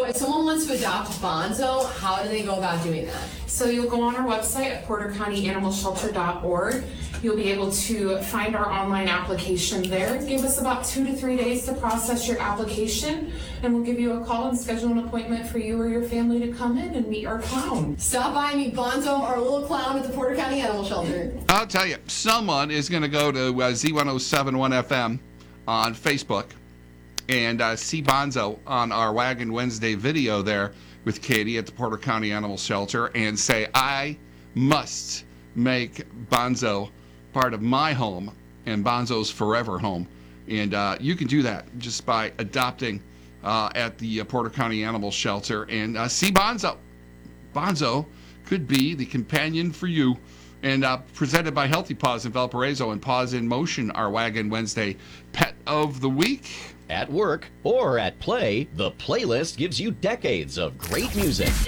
So if someone wants to adopt Bonzo, how do they go about doing that? So you'll go on our website at portercountyanimalshelter.org. You'll be able to find our online application there. Give us about 2 to 3 days to process your application, and we'll give you a call and schedule an appointment for you or your family to come in and meet our clown. Stop by and meet Bonzo, our little clown at the Porter County Animal Shelter. I'll tell you, someone is going to go to Z1071 FM on Facebook and see Bonzo on our Wagon Wednesday video there with Katie at the Porter County Animal Shelter and say, I must make Bonzo part of my home and Bonzo's forever home. And you can do that just by adopting at the Porter County Animal Shelter and see Bonzo. Bonzo could be the companion for you. And presented by Healthy Paws in Valparaiso and Paws in Motion, our Wagon Wednesday Pet of the Week. At work or at play, the playlist gives you decades of great music.